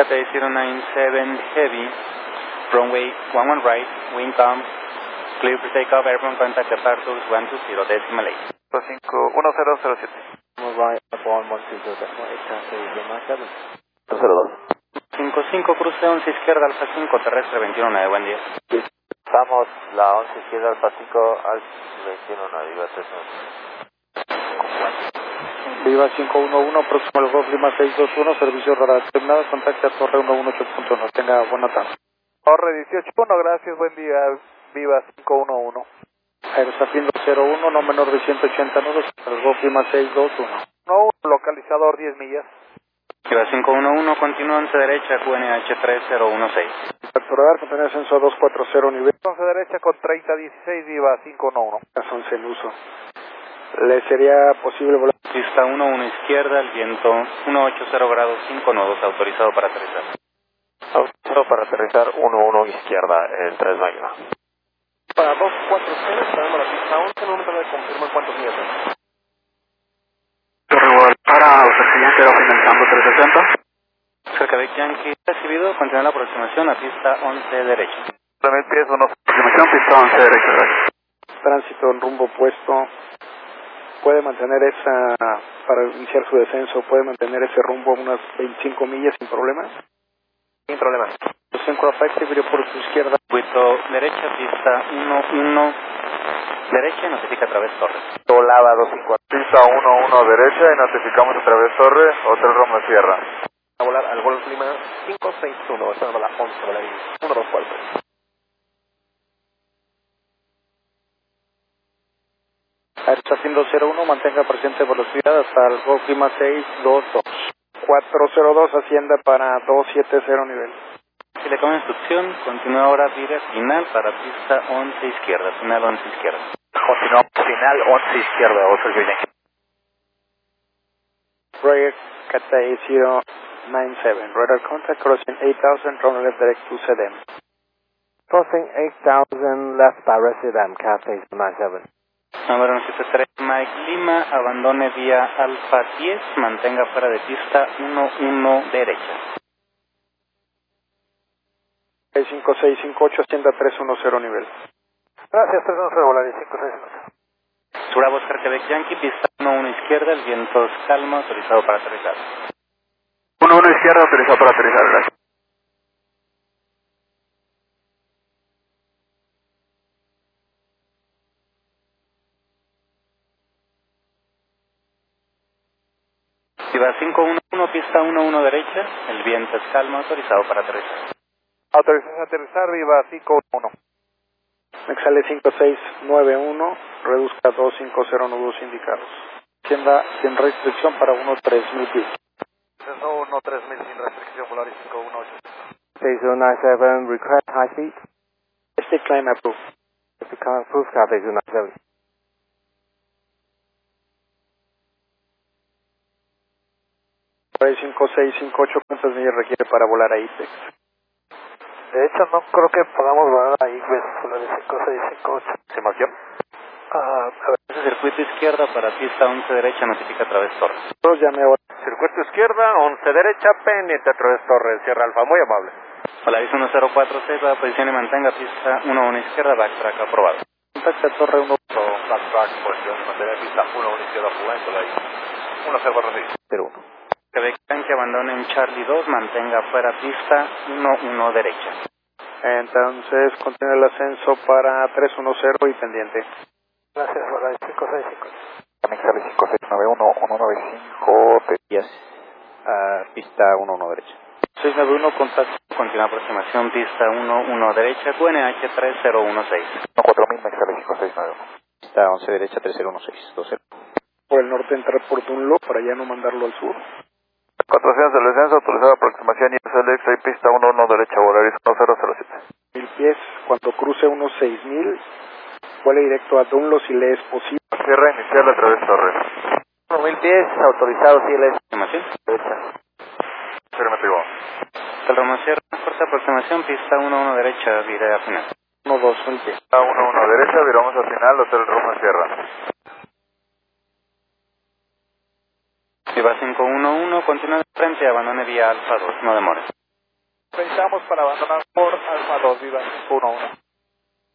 Cathay 097 Heavy, runway 11 right, wind calm, clear for takeoff, airborne contact departures 120, decimal 8. 1007. Right, upon 120, decimal 8, Cathay 097. 202. 55, cruce 11 izquierda, Alfa 5, terrestre 219, buen día. Estamos la 11 izquierda, Alfa 5, al 21, Viva 39. Viva 511, próximo al Golf Lima 621, servicio radar terminado, contacte a Torre 118.1, tenga buena tarde. Torre 18.1, gracias, buen día, Viva 511. Aerosafin 201, no menor de 180 nudos, al Golf Lima 621. No, localizador 10 millas. Viva 511, continúa 11 derecha, QNH 3016. Contacto radar, contener ascenso a 240 nivel. 11 derecha con 3016, Viva 511. Las 11 en uso. ¿Le sería posible volar? Pista 11 izquierda, el viento 180 grados 5 nodos, autorizado para aterrizar. Autorizado para aterrizar 11 izquierda, el 3 mayo. Para 240, estaremos la pista 11, no me de confirmar cuántos días son. Para siguiente, finalizando 360. Cerca de Yankee, recibido, continúa la aproximación a pista 11 derecha. 3000 pies, aproximación, pista 11 derecha. Tránsito en rumbo opuesto. Puede mantener esa, para iniciar su descenso, puede mantener ese rumbo unas 25 millas sin problemas. Sin problema. Centro affective, viró por su izquierda. Circuito derecha, pista 11 derecha, notifica a través Torres. Lava 254. Pista 11 derecha y notificamos a través Torre, Hotel Roma Sierra. A volar al Golf Lima 561, estamos a la 11 de la línea 124. Aerosafin 201, mantenga presente velocidad hasta el Golf Lima 622. 402, ascienda para 270 nivel. Si le acabo instrucción, continúa ahora vía final para pista 11 izquierda, final 11 izquierda. Continuamos final 11 izquierda, Hotel Yankee. Roger, Cathay 097, radar contact, crossing 8000, runway left direct to Sedem. Crossing 8000, left direct Sedem, Cathay 097. Número 973, Mike Lima, abandone vía Alfa 10, mantenga fuera de pista 11 derecha. 5658, ascienda 310 nivel. Gracias, 310, volar 5658. Bravo, Oscar Quebec Yankee, pista 11 izquierda, el viento es calma, autorizado para aterrizar. 11 izquierda, autorizado para aterrizar, gracias. Viva 511, pista 11 derecha, el viento es calma, autorizado para aterrizar. Autorización a aterrizar, Viva 511. Exhale 5691, reduzca 250 nudos indicados. Ascienda sin restricción para 3000 pies. 3000 sin restricción, volar 518. 6097, request high speed. Este climb approved. If you can't approve, Cathay 097. Para 5658, ¿cuántas millas requiere para volar a ITEX? De hecho, no creo que podamos volar ahí, volar 5658. ¿Estimación? A ver, circuito izquierda para pista 11 derecha, notifica a través Torres. Todos llame ahora. Circuito izquierda, 11 derecha, pendiente a través Torre, Sierra Alfa, muy amable. Hola, aviso 1046, va a posición y mantenga pista 11 izquierda, backtrack aprobado. Contacta a Torre 1. Backtrack, posición, mantener pista 11 izquierda, fluente, ahí. 1046. 01. Quebec Yankee, abandone en Charlie 2, mantenga fuera pista 11 derecha. Entonces, continúe el ascenso para 310 y pendiente. Gracias, volar 565. Exhale 5691, 195, yes. Pista 11 derecha. 691, contacto. Continúa aproximación, pista 11 derecha, QNH 3016. 4000, exhale 5691. Pista 11 derecha, 3016, 20. Por el norte entrar por Dunlop para ya no mandarlo al sur. 400 del descenso, autorizada aproximación y SLX, ahí pista 11 derecha, volar 1007. 1000 pies, cuando cruce unos 6000, vuele directo a Dunlop si le es posible. Cierra inicial a través Torre. 1000 pies, autorizado, si es Aproximación. derecha. Afirmativo. Hotel Roma Sierra, corta aproximación, pista 11 derecha, virada final. 1000 pies. Pista 11 derecha, viramos a final, Hotel Roma Sierra. Viva 511, continúa de frente, abandone vía Alfa 2, no demores. Pensamos para abandonar por Alfa 2, viva 511.